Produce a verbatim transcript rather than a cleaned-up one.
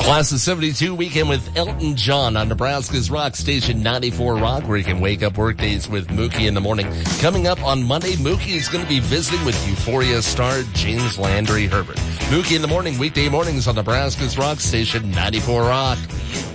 Class of seventy-two weekend with Elton John on Nebraska's Rock Station ninety-four Rock, where you can wake up workdays with Mookie in the morning. Coming up on Monday, Mookie is going to be visiting with Euphoria star James Landry Herbert. Mookie in the morning, weekday mornings on Nebraska's Rock Station ninety-four Rock.